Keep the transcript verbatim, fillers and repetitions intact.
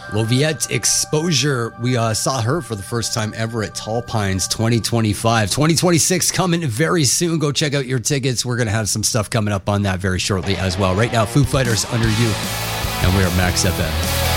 Loviette Exposure. We uh, saw her for the first time ever at Tall Pines twenty twenty-five. twenty twenty-six coming very soon. Go check out your tickets. We're going to have some stuff coming up on that very shortly as well. Right now, Foo Fighters, Under You, and we're at Max F M.